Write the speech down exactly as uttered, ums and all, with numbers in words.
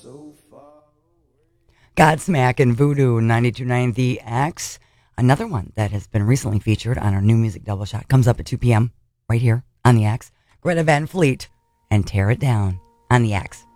Godsmack and Voodoo, ninety-two point nine The X. Another one that has been recently featured on our new music double shot comes up at two p.m. right here on The X. Greta Van Fleet and Tear It Down on The X.